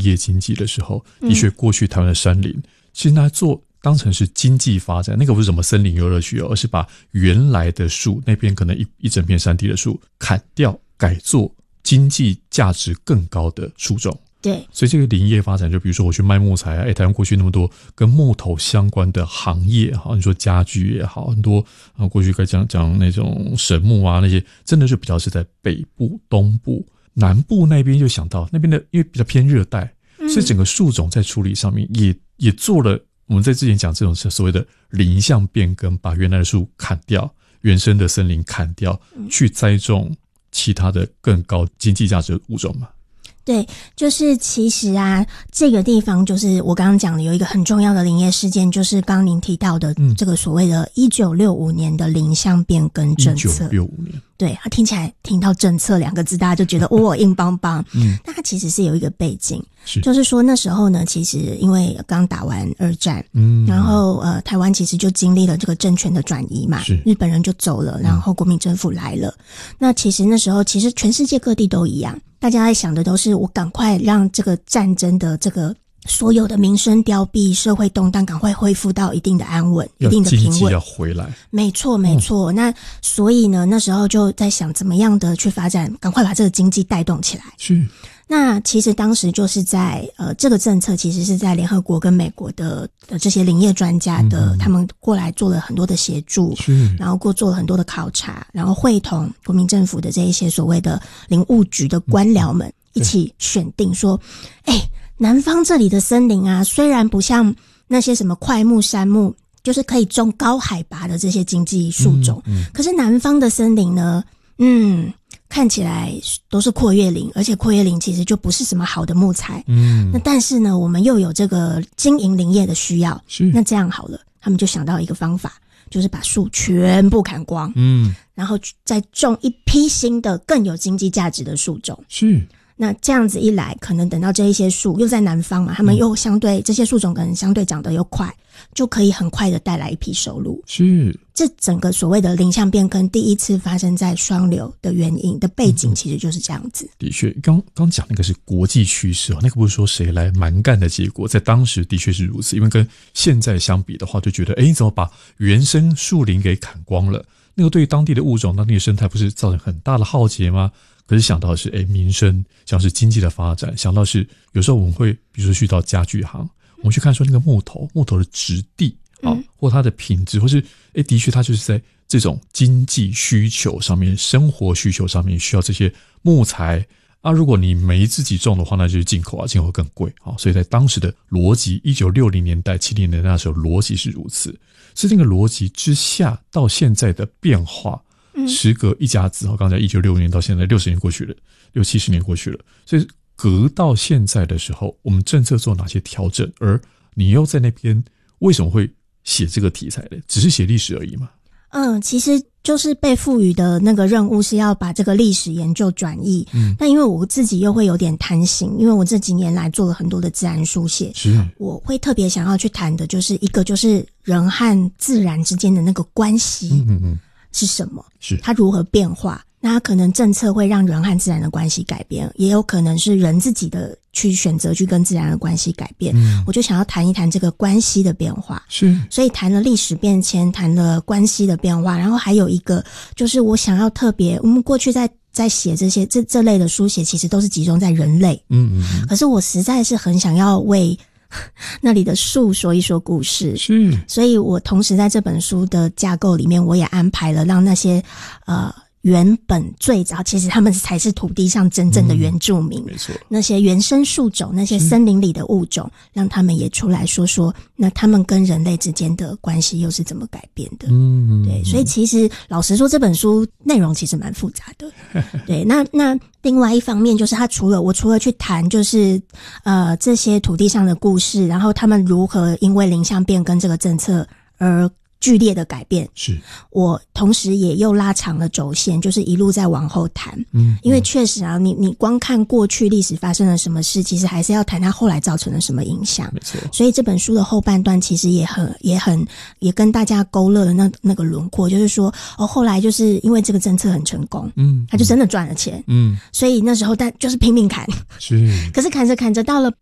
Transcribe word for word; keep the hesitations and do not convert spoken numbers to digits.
业经济的时候，的确过去台湾的山林其实拿来做当成是经济发展，那个不是什么森林游乐区哦，而是把原来的树那边可能一一整片山地的树砍掉，改做经济价值更高的树种。 对， 所以这个林业发展，就比如说我去卖木材啊，哎，台湾过去那么多跟木头相关的行业，好，你说家具也好，很多啊，过去该讲讲那种神木啊，那些真的就比较是在北部、东部、南部那边，就想到那边的，因为比较偏热带，所以整个树种在处理上面也也做了。我们在之前讲这种所谓的林相变更，把原来的树砍掉，原生的森林砍掉，去栽种其他的更高经济价值的物种嘛。 对，就是其实啊，这个地方就是我刚刚讲的有一个很重要的林业事件，就是刚刚您提到的这个所谓的一九六五年的林相变更政策。一九六五年，对，它听起来听到政策两个字，大家就觉得哦硬邦邦。嗯，但它其实是有一个背景，是就是说那时候呢，其实因为刚打完二战，嗯，然后呃，台湾其实就经历了这个政权的转移嘛，是日本人就走了，然后国民政府来了。嗯、那其实那时候，其实全世界各地都一样。大家在想的都是我赶快让这个战争的这个所有的民生凋敝、社会动荡赶快恢复到一定的安稳、一定的平稳， 经济要回来。 没错，没错。嗯、那所以呢，那时候就在想怎么样的去发展，赶快把这个经济带动起来。是。那其实当时就是在呃，这个政策其实是在联合国跟美国的的这些林业专家的、嗯、他们过来做了很多的协助，是，然后过做了很多的考察，然后会同国民政府的这一些所谓的林务局的官僚们一起选定说，哎、欸，南方这里的森林啊，虽然不像那些什么块木、杉木，就是可以种高海拔的这些经济树种，嗯嗯、可是南方的森林呢，嗯。看起来都是阔叶林，而且阔叶林其实就不是什么好的木材。嗯，那但是呢，我们又有这个经营林业的需要，是那这样好了，他们就想到一个方法，就是把树全部砍光，嗯，然后再种一批新的更有经济价值的树种。是。那这样子一来，可能等到这一些树又在南方嘛，他们又相对、嗯、这些树种可能相对长得又快，就可以很快的带来一批收入。是，这整个所谓的林相变更第一次发生在双流的原因的背景，其实就是这样子。嗯、的确，刚刚讲那个是国际趋势哦，那个不是说谁来蛮干的结果，在当时的确是如此。因为跟现在相比的话，就觉得，哎，你怎么把原生树林给砍光了？那个对于当地的物种、当地的生态，不是造成很大的浩劫吗？可是想到的是，诶，民生，想到是经济的发展，想到是有时候我们会，比如说去到家具行，我们去看说那个木头，木头的质地啊、嗯，或它的品质，或是诶，的确它就是在这种经济需求上面、生活需求上面需要这些木材啊。如果你没自己种的话，那就是进口啊，进口更贵啊。所以在当时的逻辑，一九六零年代、七零年代那时候逻辑是如此，是这个逻辑之下到现在的变化。时隔一甲子，刚才一九六五年到现在六十年过去了，六七十年过去了，所以隔到现在的时候，我们政策做哪些调整？而你又在那边为什么会写这个题材呢？只是写历史而已嘛？嗯，其实就是被赋予的那个任务是要把这个历史研究转译。嗯，但因为我自己又会有点贪心，因为我这几年来做了很多的自然书写，是我会特别想要去谈的，就是一个就是人和自然之间的那个关系。嗯嗯嗯。是什么？是它如何变化？那它可能政策会让人和自然的关系改变，也有可能是人自己的去选择去跟自然的关系改变。嗯，我就想要谈一谈这个关系的变化。是，所以谈了历史变迁，谈了关系的变化，然后还有一个就是我想要特别，我们过去在在写这些这这类的书写，其实都是集中在人类。嗯嗯嗯。可是我实在是很想要为那里的树说一说故事，是，所以我同时在这本书的架构里面，我也安排了让那些呃原本最早其实他们才是土地上真正的原住民，嗯、没错，那些原生树种，那些森林里的物种，让他们也出来说说，那他们跟人类之间的关系又是怎么改变的？嗯，对，所以其实老实说，这本书内容其实蛮复杂的。对，那那。另外一方面就是他除了我除了去谈就是呃这些土地上的故事，然后他们如何因为林相变更这个政策而剧烈的改变，是我同时也又拉长了轴线，就是一路在往后谈。嗯，因为确实啊，你你光看过去历史发生了什么事，其实还是要谈它后来造成了什么影响。没错，所以这本书的后半段其实也很也很也跟大家勾勒了那那个轮廓，就是说哦，后来就是因为这个政策很成功，嗯，他就真的赚了钱，嗯，所以那时候但就是拼命砍，是，可是砍着砍着到了